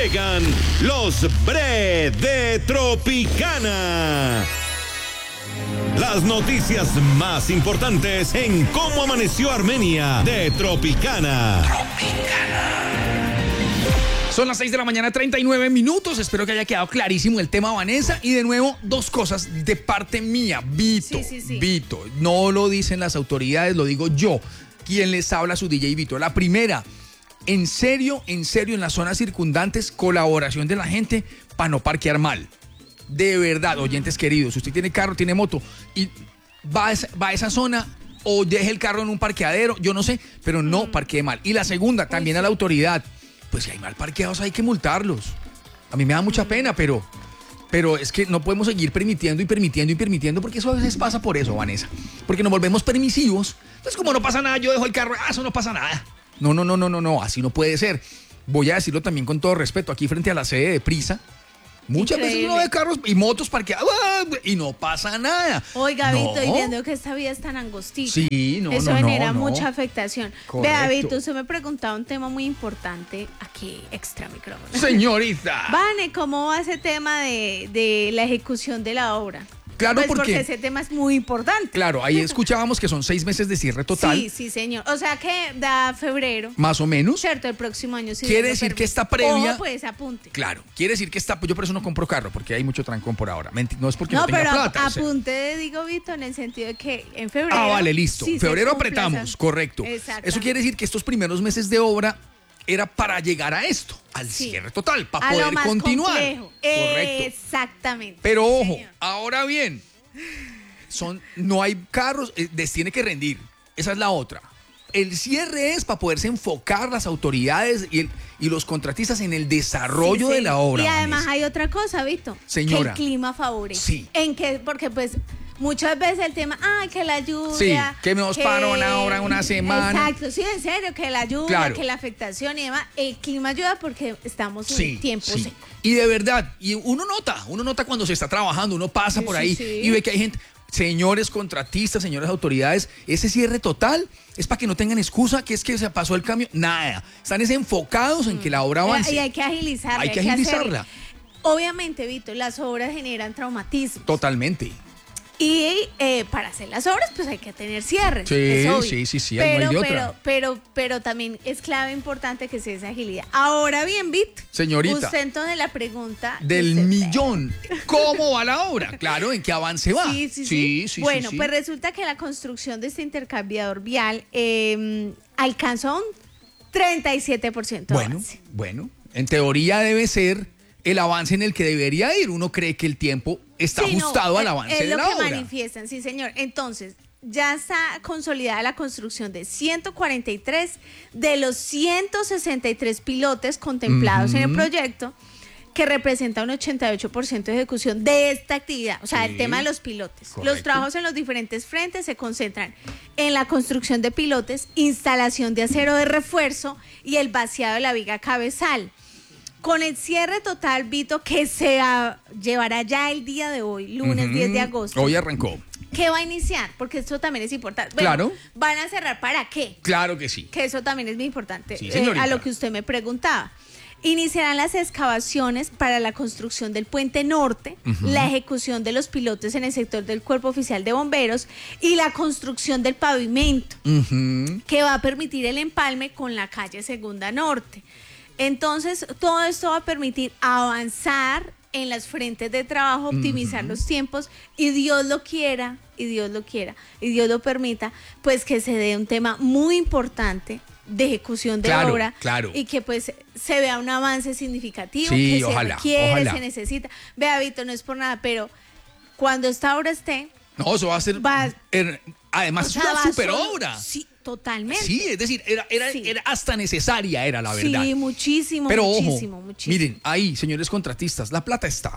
Llegan los Bre de Tropicana. Las noticias más importantes en cómo amaneció Armenia de Tropicana. Son las 6 de la mañana, 39 minutos. Espero que haya quedado clarísimo el tema, Vanessa. Y de nuevo, dos cosas de parte mía. Vito, Vito, no lo dicen las autoridades, lo digo yo. Quien les habla, su DJ Vito. La primera, en serio, en las zonas circundantes, colaboración de la gente para no parquear mal. De verdad, oyentes queridos, si usted tiene carro, tiene moto y va a esa zona o deje el carro en un parqueadero, yo no sé, pero no parquee mal. Y la segunda, también a la autoridad. Pues si hay mal parqueados hay que multarlos. A mí me da mucha pena, pero es que no podemos seguir permitiendo porque eso a veces pasa por eso, Vanessa. Porque nos volvemos permisivos. Entonces, como no pasa nada, yo dejo el carro, eso no pasa nada. No, así no puede ser. Voy a decirlo también con todo respeto, aquí frente a la sede de Prisa, muchas veces uno ve carros y motos parqueados y no pasa nada. Oiga, Vito, y viendo que esta vía es tan angostita. Sí, eso genera mucha afectación. Correcto. Vea, Vito, usted me preguntaba un tema muy importante aquí, extra micrófono. Señorita. Vane, ¿cómo va ese tema de la ejecución de la obra? Claro, pues porque ese tema es muy importante. Claro, ahí escuchábamos que son 6 meses de cierre total. Sí, señor. O sea que da febrero. Más o menos. Cierto, el próximo año. Sí, quiere decir que esta previa... Ojo, pues, apunte. Claro, quiere decir que yo por eso no compro carro, porque hay mucho trancón por ahora. No es porque no tenga plata. No, pero apunte, digo, Vito, en el sentido de que en febrero... Ah, vale, listo. Sí, febrero apretamos, correcto. Eso quiere decir que estos primeros meses de obra era para llegar a esto, al cierre total, para poder continuar. Complejo. Correcto. Exactamente. Pero ojo, ahora bien... no hay carros, tiene que rendir. Esa es la otra. El cierre es para poderse enfocar las autoridades y los contratistas en el desarrollo de la obra. Y además hay otra cosa, Vito. Señora. Que el clima favorece. Sí. Porque pues muchas veces el tema, que la lluvia. Sí, que nos paró una hora, una semana. Exacto, sí, en serio, que la lluvia, que la afectación y demás. El clima ayuda porque estamos en tiempo seco. Y de verdad, y uno nota cuando se está trabajando, uno pasa por ahí y ve que hay gente... Señores contratistas, señores autoridades, ese cierre total es para que no tengan excusa que es que se pasó el cambio. Nada. Están enfocados en que la obra avance. Y hay que agilizarla. Hay que agilizarla. Obviamente, Vito, las obras generan traumatismo. Totalmente. Y para hacer las obras, pues hay que tener cierres. Sí, pero, no hay otra. pero también es clave importante que sea esa agilidad. Ahora bien, Vito. Señorita. Usted entonces la pregunta. Del millón. ¿Cómo va la obra? Claro, ¿en qué avance va? Sí. Bueno, pues resulta que la construcción de este intercambiador vial alcanzó un 37% de avance. Bueno, en teoría debe ser el avance en el que debería ir. Uno cree que el tiempo está ajustado al avance de la obra. Es lo que manifiestan, sí, señor. Entonces, ya está consolidada la construcción de 143 de los 163 pilotes contemplados en el proyecto, que representa un 88% de ejecución de esta actividad. O sea, el tema de los pilotes. Correcto. Los trabajos en los diferentes frentes se concentran en la construcción de pilotes, instalación de acero de refuerzo y el vaciado de la viga cabezal. Con el cierre total, Vito, que se llevará ya el día de hoy, lunes 10 de agosto. Hoy arrancó. ¿Qué va a iniciar? Porque esto también es importante. Bueno, claro. ¿Van a cerrar para qué? Claro que sí. Que eso también es muy importante. Sí, a lo que usted me preguntaba. Iniciarán las excavaciones para la construcción del puente norte, la ejecución de los pilotes en el sector del Cuerpo Oficial de Bomberos y la construcción del pavimento, que va a permitir el empalme con la calle Segunda Norte. Entonces, todo esto va a permitir avanzar en las frentes de trabajo, optimizar los tiempos, y Dios lo quiera, y Dios lo permita, pues que se dé un tema muy importante de ejecución de obra, y que pues se vea un avance significativo, que ojalá, se requiere, se necesita. Vea, Vito, no es por nada, pero cuando esta obra esté... No, eso va a ser... además, es una super obra. Sí, totalmente. Sí, es decir, era hasta necesaria, era la verdad. Sí, muchísimo, pero muchísimo. Miren, ahí, señores contratistas, la plata está.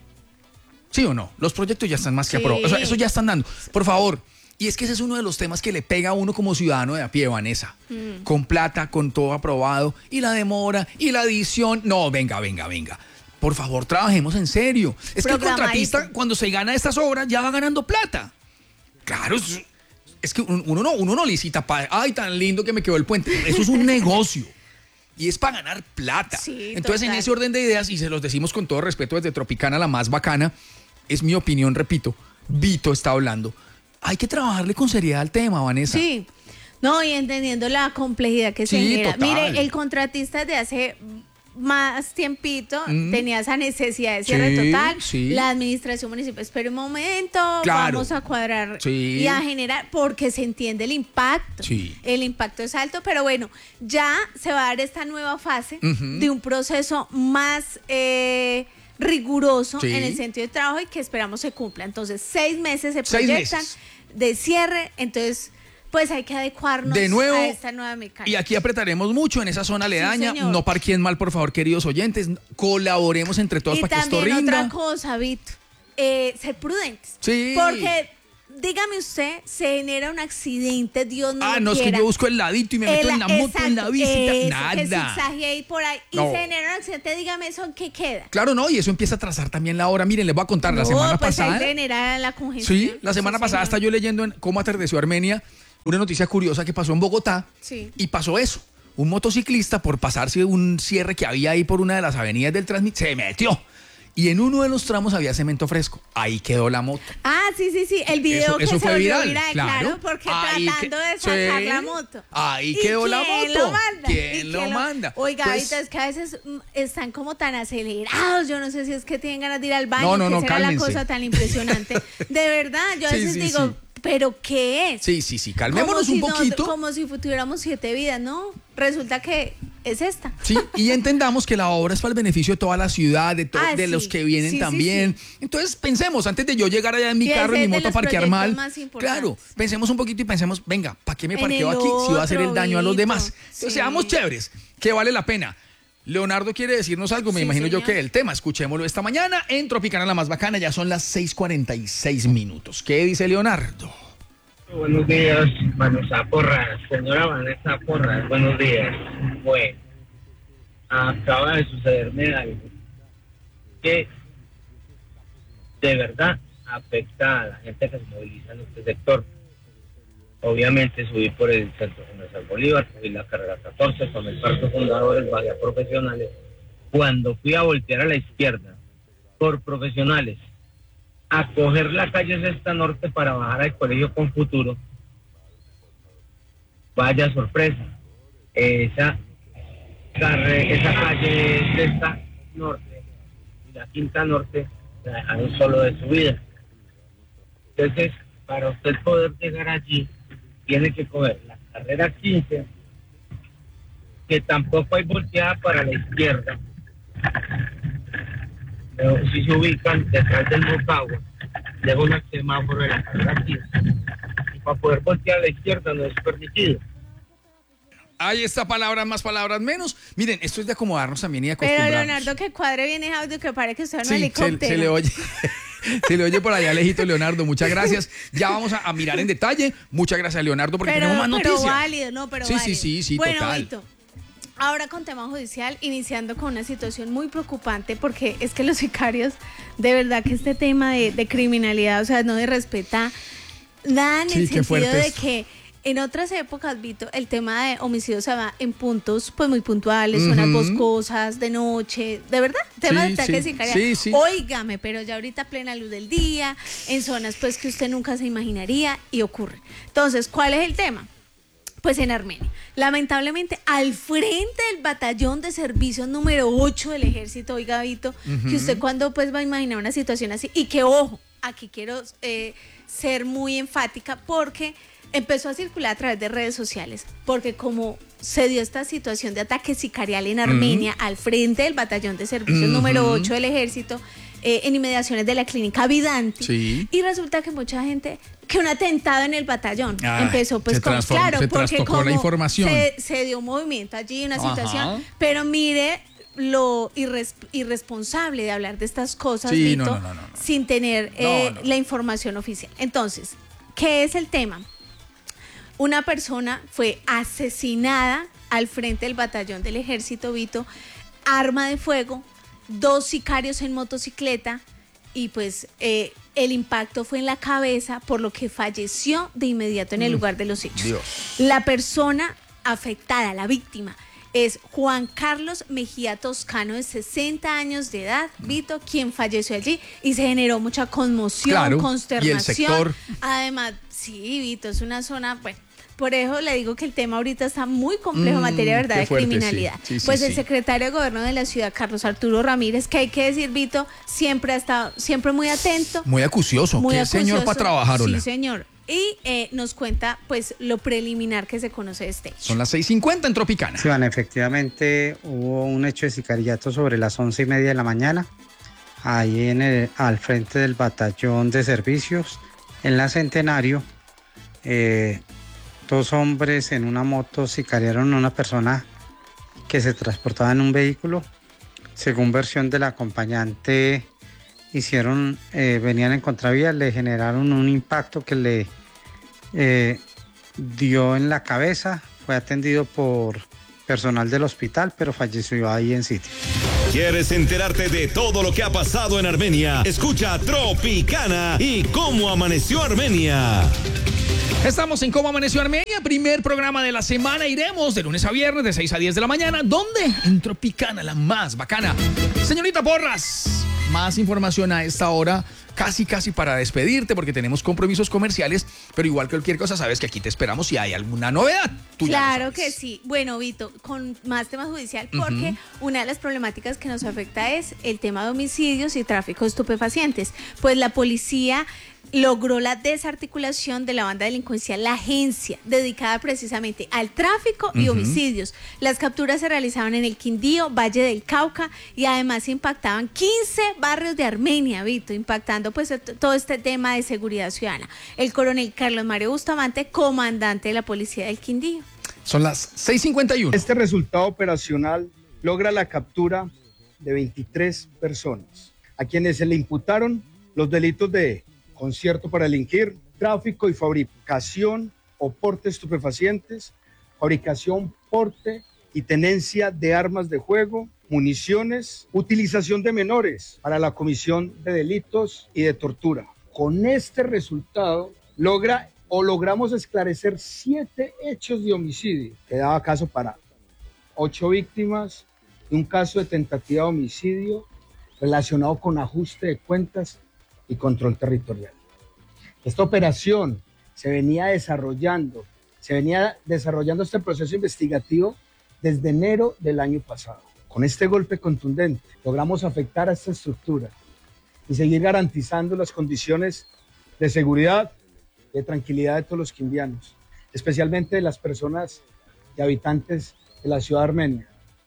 ¿Sí o no? Los proyectos ya están más que aprobados. O sea, eso ya están dando. Por favor. Y es que ese es uno de los temas que le pega a uno como ciudadano de a pie, Vanessa. Con plata, con todo aprobado, y la demora, y la adición. No, venga. Por favor, trabajemos en serio. Es que el contratista, cuando se gana estas obras, ya va ganando plata. Claro, es que uno no licita para, ay, tan lindo que me quedó el puente. Eso es un negocio. y es para ganar plata. Sí, entonces, total. en ese orden de ideas, y se los decimos con todo respeto desde Tropicana, la más bacana, es mi opinión, repito, Vito está hablando. Hay que trabajarle con seriedad al tema, Vanessa. Sí. No, y entendiendo la complejidad que se Sí, genera. total. Mire, el contratista de hace más tiempito tenía esa necesidad de cierre Sí, total. sí. La administración municipal, espera un momento, Claro. vamos a cuadrar Sí. y a generar, porque se entiende el impacto. Sí. El impacto es alto, pero bueno, ya se va a dar esta nueva fase de un proceso más riguroso Sí. en el sentido de trabajo y que esperamos se cumpla. Entonces, 6 meses se 6 proyectan meses. de cierre, entonces pues hay que adecuarnos De nuevo, a esta nueva mecánica. y aquí apretaremos mucho en esa zona aledaña. señor. No parqueen mal, por favor, queridos oyentes. Colaboremos entre todos Y para que esto también rinda. otra cosa, Vito, ser prudentes. Sí. Porque, dígame usted, se genera un accidente, Dios no lo No, es que quiera. yo busco el ladito y me meto en la moto, en la Exacto, bicicleta. eso, Nada. que zigzague ahí por ahí. Y No. se genera un accidente, dígame eso, ¿en qué queda? Claro, no, y eso empieza a trazar también la hora. Miren, les voy a contar, la No, semana pues pasada. ahí se genera la congestión. Sí, la semana pasada señor. estaba yo leyendo en Cómo atardeció Armenia una noticia curiosa que pasó en Bogotá. Sí. Y pasó eso. Un motociclista, por pasarse un cierre que había ahí por una de las avenidas del Transmit, se metió. Y en uno de los tramos había cemento fresco. Ahí quedó la moto. Ah, sí, el video Eso que fue se volvió viral, claro, porque Ahí tratando que- de sacar sí, la moto. ahí ¿Y quedó la quién moto? lo manda? ¿Quién ¿Y lo manda? Oiga, Pues- ahorita es que a veces están como tan acelerados, yo no sé si es que tienen ganas de ir al baño, No, que será la cálmense. cosa tan impresionante. De verdad, yo a Sí, veces sí, digo, sí. ¿pero qué es? Sí, calmémonos Como un si poquito. como si tuviéramos 7 vidas, ¿no? Resulta que es esta. Sí, y entendamos que la obra es para el beneficio de toda la ciudad, de Sí. los que vienen Sí, también. Entonces pensemos, antes de yo llegar allá en mi Y carro, en ese mi es de moto a los parquear proyectos mal. más importantes. Claro, pensemos un poquito y pensemos, venga, ¿para qué me En parqueo el aquí si va a hacer el otro, daño a los Vito. demás? Entonces Sí. seamos chéveres, que vale la pena. Leonardo quiere decirnos algo, me Sí, imagino yo señor. que el tema, escuchémoslo esta mañana en Tropicana la más bacana, ya son las 6:46 minutos. ¿Qué dice Leonardo? Buenos días, Vanessa Porras, señora Vanessa Porras, buenos días. Bueno, acaba de sucederme algo que de verdad afecta a la gente que se moviliza en este sector. Obviamente subí por el Centro Comercial Bolívar, subí la carrera 14 con el Parque Fundadores, bajé a Profesionales. Cuando fui a voltear a la izquierda por Profesionales, a coger la calle Sexta Norte para bajar al Colegio Con Futuro, vaya sorpresa, esa calle Sexta Norte y la Quinta Norte la dejaron solo de subida. Entonces, para usted poder llegar allí, tiene que coger la carrera 15, que tampoco hay volteada para la izquierda, pero si se ubican detrás del Mocagua, luego un semáforo de la carrera 15, y para poder voltear a la izquierda no es permitido. Ahí está, palabras más, palabras menos. Miren, esto es de acomodarnos también y Pero acostumbrarnos. Leonardo, que cuadre bien ese audio, que parece que está en un Sí, helicóptero. se le oye. Se le oye por allá lejito, Leonardo. Muchas gracias. Ya vamos a mirar en detalle. Muchas gracias, Leonardo, porque tenemos más noticias. Pero válido, no, pero Sí, válido. sí, bueno, total. Vito, ahora con tema judicial, iniciando con una situación muy preocupante, porque es que los sicarios, de verdad que este tema de criminalidad, o sea, no de respeta nada en Sí, el qué sentido fuerte de esto. que en otras épocas, Vito, el tema de homicidios se va en puntos pues muy puntuales, zonas boscosas, de noche, de verdad, tema Sí, de ataques sí, sicariales. sí. Óigame, pero ya ahorita plena luz del día, en zonas pues que usted nunca se imaginaría y ocurre. Entonces, ¿cuál es el tema? Pues en Armenia. Lamentablemente, al frente del batallón de servicio número 8 del ejército, oiga, Vito, que usted cuando pues va a imaginar una situación así, y que ojo, aquí quiero ser muy enfática porque empezó a circular a través de redes sociales, porque como se dio esta situación de ataque sicarial en Armenia, al frente del batallón de servicio número 8 del ejército, en inmediaciones de la clínica Vidanti, Sí. y resulta que mucha gente, que un atentado en el batallón, Ay, empezó pues se con, transformó, claro, se porque trastocó como la información. se dio movimiento allí, una Ajá. situación, pero mire lo irresponsable de hablar de estas cosas, Sí, Vito, no. sin tener No. la información oficial. Entonces, ¿qué es el tema? Una persona fue asesinada al frente del batallón del ejército, Vito, arma de fuego, 2 sicarios en motocicleta, y pues el impacto fue en la cabeza, por lo que falleció de inmediato en el lugar de los hechos. Dios. La persona afectada, la víctima, es Juan Carlos Mejía Toscano, de 60 años de edad, Vito, quien falleció allí y se generó mucha conmoción, consternación. Y el sector. Además, sí, Vito, es una zona, bueno. Por eso le digo que el tema ahorita está muy complejo en materia de verdad de fuerte, criminalidad. Sí, pues el secretario de Gobierno de la ciudad, Carlos Arturo Ramírez, que hay que decir, Vito, siempre ha estado muy atento. Muy acucioso. Qué señor para trabajar, hola. Sí, señor. Y nos cuenta pues lo preliminar que se conoce de este hecho. Son las 6:50 en Tropicana. Sí, bueno, efectivamente hubo un hecho de sicariato sobre las 11:30 de la mañana, ahí al frente del batallón de servicios, en la Centenario. 2 hombres en una moto sicariaron a una persona que se transportaba en un vehículo. Según versión del acompañante, venían en contravía, le generaron un impacto que le dio en la cabeza. Fue atendido por personal del hospital, pero falleció ahí en sitio. ¿Quieres enterarte de todo lo que ha pasado en Armenia? Escucha Tropicana y cómo amaneció Armenia. Estamos en Cómo Amaneció Armenia, primer programa de la semana. Iremos de lunes a viernes de 6 a 10 de la mañana. ¿Dónde? En Tropicana, la más bacana. Señorita Porras, más información a esta hora, casi para despedirte, porque tenemos compromisos comerciales, pero igual que cualquier cosa, sabes que aquí te esperamos si hay alguna novedad. Claro que sí. Bueno, Vito, con más temas judicial, porque una de las problemáticas que nos afecta es el tema de homicidios y tráfico de estupefacientes. Pues la policía logró la desarticulación de la banda delincuencial La Agencia, dedicada precisamente al tráfico y homicidios. Las capturas se realizaban en el Quindío, Valle del Cauca, y además impactaban 15 barrios de Armenia, Vito, impactando pues todo este tema de seguridad ciudadana. El coronel Carlos Mario Bustamante, comandante de la policía del Quindío. Son las 6:51. Este resultado operacional logra la captura de 23 personas, a quienes se le imputaron los delitos de concierto para delinquir, tráfico y fabricación o porte de estupefacientes, fabricación, porte y tenencia de armas de juego, municiones, utilización de menores para la comisión de delitos y de tortura. Con este resultado logramos esclarecer 7 hechos de homicidio, que daba caso para 8 víctimas y un caso de tentativa de homicidio relacionado con ajuste de cuentas y control territorial. Esta operación se venía desarrollando este proceso investigativo desde enero del año pasado. Con este golpe contundente logramos afectar a esta estructura y seguir garantizando las condiciones de seguridad y de tranquilidad de todos los quindianos, especialmente de las personas y habitantes de la ciudad de Armenia.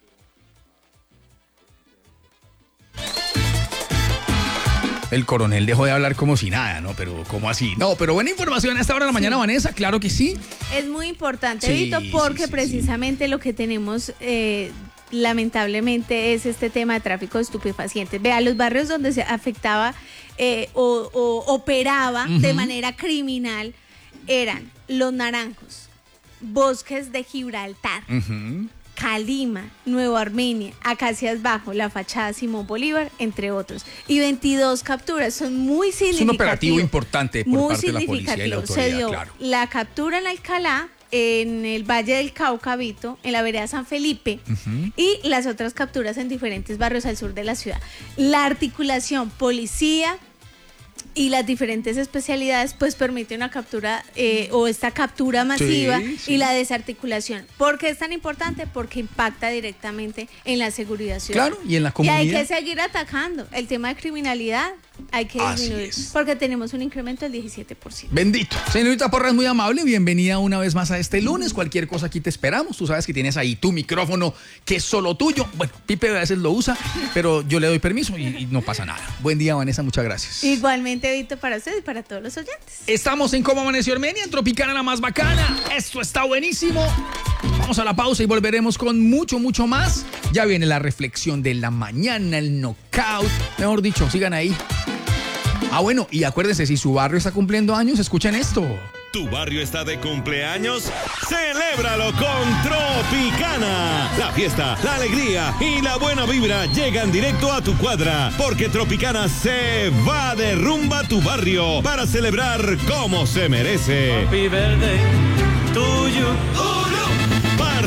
El coronel dejó de hablar como si nada, ¿no? Pero ¿cómo así? No, pero buena información a esta hora de la mañana, Vanessa, claro que sí. Es muy importante, Vito, porque precisamente lo que tenemos lamentablemente es este tema de tráfico de estupefacientes. Vea, los barrios donde se afectaba o operaba de manera criminal eran Los Naranjos, Bosques de Gibraltar, Calima, Nueva Armenia, Acacias Bajo, La Fachada, Simón Bolívar, entre otros. Y 22 capturas, son muy significativos. Es un operativo importante por parte de la policía y la autoridad, se dio claro. La captura en Alcalá, en el Valle del Cauca, Vito, en la vereda San Felipe, y las otras capturas en diferentes barrios al sur de la ciudad. La articulación policía y las diferentes especialidades pues permite una captura o esta captura masiva y la desarticulación. ¿Por qué es tan importante? Porque impacta directamente en la seguridad ciudadana. Claro, y en la comunidad. Y hay que seguir atacando el tema de criminalidad, hay que disminuir, porque tenemos un incremento del 17%. Bendito. Señorita Porras, muy amable, bienvenida una vez más a este lunes. Cualquier cosa aquí te esperamos. Tú sabes que tienes ahí tu micrófono que es solo tuyo. Bueno, Pipe a veces lo usa, pero yo le doy permiso y no pasa nada. Buen día, Vanessa, muchas gracias. Igualmente, Vito, para ustedes y para todos los oyentes. Estamos en Cómo Amaneció Armenia, en Tropicana, la más bacana. Esto está buenísimo. Vamos a la pausa y volveremos con mucho más. Ya viene la reflexión de la mañana, el knockout. Mejor dicho, sigan ahí. Bueno, y acuérdense, si su barrio está cumpliendo años, escuchen esto. ¿Tu barrio está de cumpleaños? ¡Celébralo con Tropicana! La fiesta, la alegría y la buena vibra llegan directo a tu cuadra, porque Tropicana se va de rumba a tu barrio para celebrar como se merece. Happy birthday to you.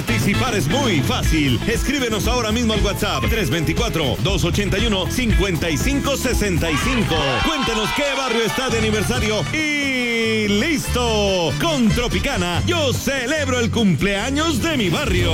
Participar es muy fácil. Escríbenos ahora mismo al WhatsApp 324-281-5565. Cuéntanos qué barrio está de aniversario y ¡listo! Con Tropicana, yo celebro el cumpleaños de mi barrio.